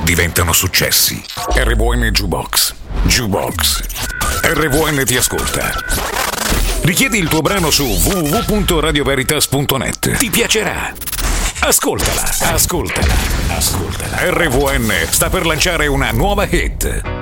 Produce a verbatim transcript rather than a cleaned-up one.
diventano successi. R V N Jukebox. Jukebox. R V N ti ascolta. Richiedi il tuo brano su w w w punto radio veritas punto net. Ti piacerà. Ascoltala, ascoltala, ascoltala. R V N sta per lanciare una nuova hit.